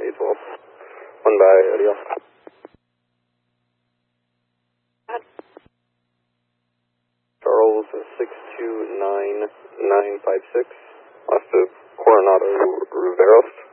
812. 1 by Edio. Charles 629956. Left of Coronado Riveros.